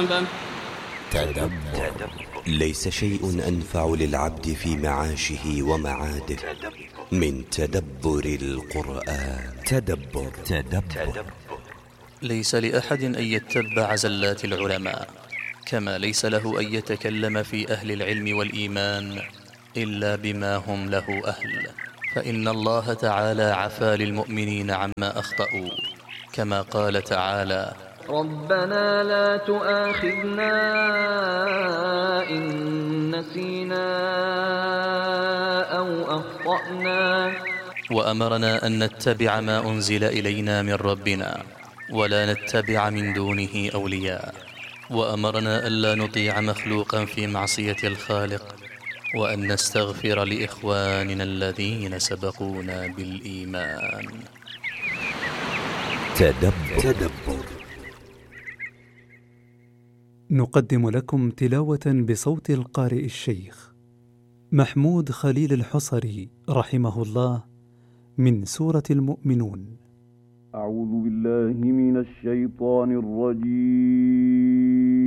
تدبر. ليس شيء أنفع للعبد في معاشه ومعاده من تدبر القرآن. تدبر. ليس لأحد أن يتبع زلات العلماء، كما ليس له أن يتكلم في أهل العلم والإيمان إلا بما هم له أهل، فإن الله تعالى عفا للمؤمنين عما أخطأوا، كما قال تعالى: ربنا لا تؤاخذنا إن نسينا أو أخطأنا. وأمرنا أن نتبع ما أنزل إلينا من ربنا ولا نتبع من دونه أولياء، وأمرنا ألا نطيع مخلوقا في معصية الخالق، وأن نستغفر لإخواننا الذين سبقونا بالإيمان. تدبر. نقدم لكم تلاوة بصوت القارئ الشيخ محمود خليل الحصري رحمه الله من سورة المؤمنون. أعوذ بالله من الشيطان الرجيم.